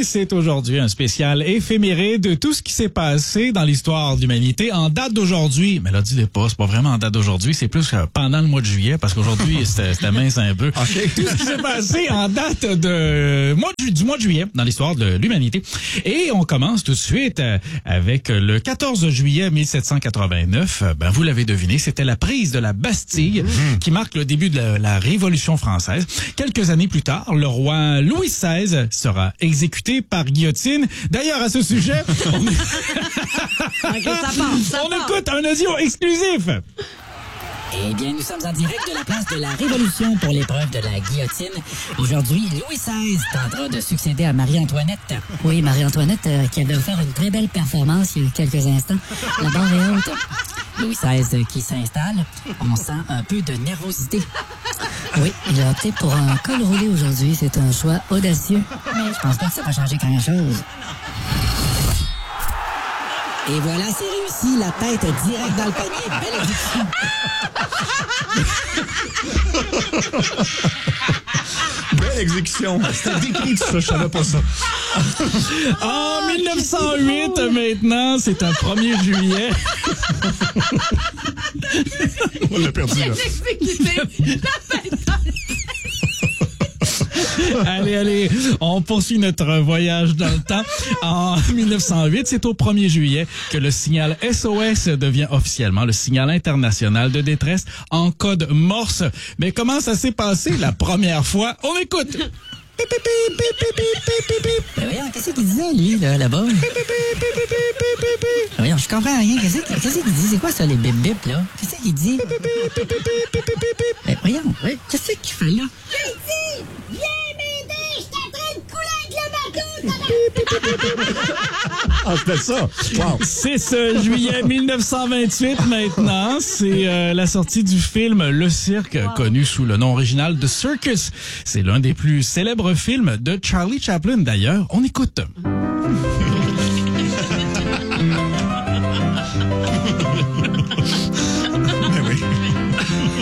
c'est aujourd'hui un spécial éphéméré de tout ce qui s'est passé dans l'histoire de l'humanité en date d'aujourd'hui. Mais là, dis-le pas, c'est pas vraiment en date d'aujourd'hui, c'est plus pendant le mois de juillet, parce qu'aujourd'hui, c'était mince un peu. Okay. Tout ce qui s'est passé en date du mois de juillet dans l'histoire de l'humanité. Et on commence tout de suite avec le 14 juillet 1789. Ben, vous l'avez deviné, c'était la prise de la Bastille qui marque le début de la Révolution française. Quelques années plus tard, le roi Louis XVI sera exécuté par guillotine. D'ailleurs, à ce sujet, on écoute un audio exclusif. Eh bien, nous sommes en direct de la place de la Révolution pour l'épreuve de la guillotine. Aujourd'hui, Louis XVI tentera de succéder à Marie-Antoinette. Oui, Marie-Antoinette qui avait offert une très belle performance il y a quelques instants. La barre est haute. Louis XVI qui s'installe, on sent un peu de nervosité. Oui, il a opté pour un col roulé aujourd'hui. C'est un choix audacieux. Mais je pense pas que ça va changer grand-chose. Et voilà, c'est réussi, la tête direct dans le panier. Belle exécution. Belle exécution. C'était décrit tout ça, je savais pas ça. En 1908, maintenant, c'est un 1er juillet. On l'a perdu, là. Allez, on poursuit notre voyage dans le temps. En 1908, c'est au 1er juillet que le signal SOS devient officiellement le signal international de détresse en code Morse. Mais comment ça s'est passé la première fois? On écoute! Mais voyons, qu'est-ce qu'il disait, lui, là-bas? Voyons, je comprends rien. Qu'est-ce qu'il dit? C'est quoi ça, les bip-bip, là? Qu'est-ce qu'il dit? Mais voyons, qu'est-ce qu'il fait, là? Il dit, viens m'aider, je suis en train de couler avec le bateau. Ah, c'était ça. Wow. C'est ce juillet 1928 maintenant. C'est la sortie du film Le Cirque, connu sous le nom original de Circus. C'est l'un des plus célèbres films de Charlie Chaplin d'ailleurs. On écoute.